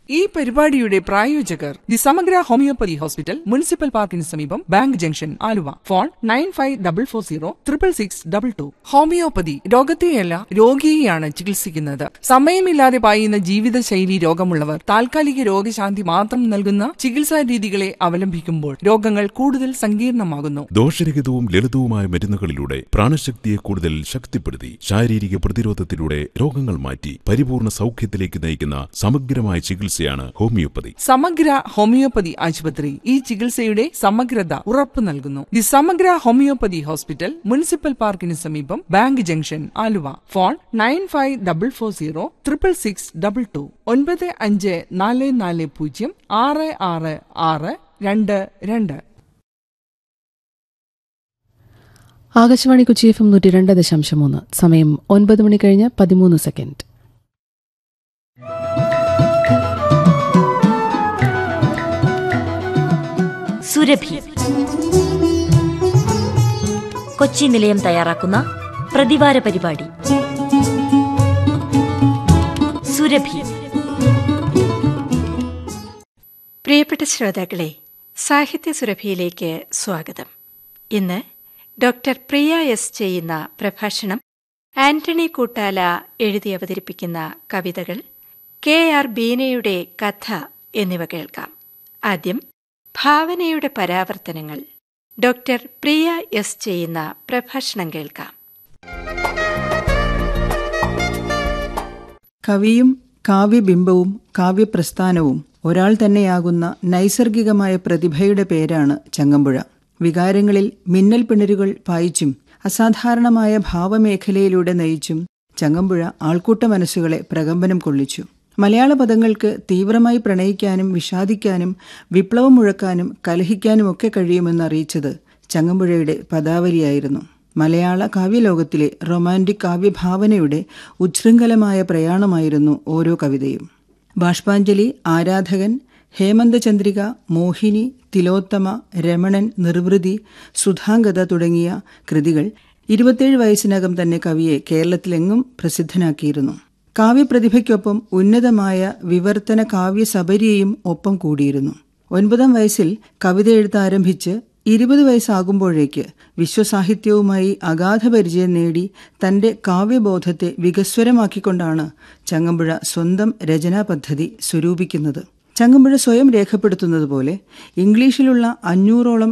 ഈ പരിപാടിയുടെ പ്രായോജകർ ദി സമഗ്ര ഹോമിയോപ്പതി ഹോസ്പിറ്റൽ, മുനിസിപ്പൽ പാർക്കിന് സമീപം, bank junction, Aluva. Phone 9544066622. Homeopathy രോഗത്തെയല്ല രോഗിയെയാണ് ചികിത്സിക്കുന്നത്. സമയമില്ലാതെ പായുന്ന ജീവിതശൈലി രോഗമുള്ളവർ താൽക്കാലിക രോഗശാന്തി മാത്രം നൽകുന്ന ചികിത്സാ രീതികളെ അവലംബിക്കുമ്പോൾ രോഗങ്ങൾ കൂടുതൽ സങ്കീർണമാകുന്നു. ദോഷരഹിതവും ലളിതവുമായ മരുന്നുകളിലൂടെ പ്രാണശക്തിയെ കൂടുതൽ ശക്തിപ്പെടുത്തി ശാരീരിക പ്രതിരോധത്തിലൂടെ രോഗങ്ങൾ മാറ്റി പരിപൂർണ സൗഖ്യത്തിലേക്ക് നയിക്കുന്ന സമഗ്രമായ ചികിത്സയാണ് ഹോമിയോപ്പതി. സമഗ്ര ഹോമിയോപ്പതി ആശുപത്രി ഈ ചികിത്സയുടെ സമഗ്രത ഉറപ്പു നൽകുന്നു. ദി സമഗ്ര ഹോമിയോപ്പതി ഹോസ്പിറ്റൽ, മുനിസിപ്പൽ പാർക്കിന് സമീപം, bank junction, Aluva. Phone 9544066622. 954440666622. Akashvani Kochi FM 102.3. സമയം 9 മണി കഴിഞ്ഞ് 13 സെക്കൻഡ്. സുരഭി കൊച്ചി നിലയം തയ്യാറാക്കുന്ന പ്രതിവാര പരിപാടി സുരഭി. പ്രിയപ്പെട്ട ശ്രോതാക്കളെ, സാഹിത്യ സുരഭിയിലേക്ക് സ്വാഗതം. ഇന്ന് ഡോക്ടർ പ്രിയ എസ് ചെയ്യുന്ന പ്രഭാഷണം, ആന്റണി കൂട്ടാല എഴുതി അവതരിപ്പിക്കുന്ന കവിതകൾ, KR ബീനയുടെ കഥ എന്നിവ കേൾക്കാം. ആദ്യം ഭാവനയുടെ പരാവർത്തനങ്ങൾ. ഡോക്ടർ പ്രിയ എസ് ചെയ്യുന്ന പ്രഭാഷണം കേൾക്കാം. കവിയും കാവ്യബിംബവും കാവ്യപ്രസ്ഥാനവും ഒരാൾ തന്നെയാകുന്ന നൈസർഗികമായ പ്രതിഭയുടെ പേരാണ് ചങ്ങമ്പുഴ. വികാരങ്ങളിൽ മിന്നൽ പിണരുകൾ പായിച്ചും അസാധാരണമായ ഭാവമേഖലയിലൂടെ നയിച്ചും ചങ്ങമ്പുഴ ആൾക്കൂട്ട മനസ്സുകളെ പ്രകമ്പനം കൊള്ളിച്ചു. മലയാള പദങ്ങൾക്ക് തീവ്രമായി പ്രണയിക്കാനും വിഷാദിക്കാനും വിപ്ലവം മുഴക്കാനും കലഹിക്കാനുമൊക്കെ കഴിയുമെന്ന് അറിയിച്ചത് ചങ്ങമ്പുഴയുടെ പദാവലിയായിരുന്നു. മലയാള കാവ്യലോകത്തിലെ റൊമാന്റിക് കാവ്യഭാവനയുടെ ഉച്ഛൃംഖലമായ പ്രയാണമായിരുന്നു ഓരോ കവിതയും. ബാഷ്പാഞ്ജലി, ആരാധകൻ, ഹേമന്തചന്ദ്രിക, മോഹിനി, തിലോത്തമ, രമണൻ, നിർവൃതി, സുധാംഗത തുടങ്ങിയ കൃതികൾ 27 വയസ്സിനകം തന്നെ കവിയെ കേരളത്തിലെങ്ങും പ്രസിദ്ധനാക്കിയിരുന്നു. കാവ്യപ്രതിഭയ്ക്കൊപ്പം ഉന്നതമായ വിവർത്തന കാവ്യസബരിയെയും ഒപ്പം കൂടിയിരുന്നു. 9 വയസ്സിൽ കവിത എഴുത്താരംഭിച്ച് 20 വയസ്സാകുമ്പോഴേക്ക് വിശ്വസാഹിത്യവുമായി അഗാധ പരിചയം നേടി തന്റെ കാവ്യബോധത്തെ വികസ്വരമാക്കിക്കൊണ്ടാണ് ചങ്ങമ്പുഴ സ്വന്തം രചനാ പദ്ധതി സ്വരൂപിക്കുന്നത്. ചങ്ങമ്പുഴ സ്വയം രേഖപ്പെടുത്തുന്നതുപോലെ ഇംഗ്ലീഷിലുള്ള 500ഓളം